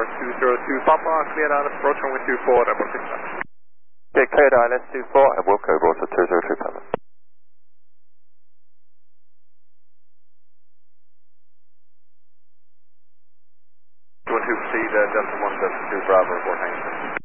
202 Papa, clear out approach runway 24, Airport 69. Okay, cleared ILS 24 and Wilco Rotor 202 Papa. You want to proceed Delta 1, Delta 2 Bravo, report hanging.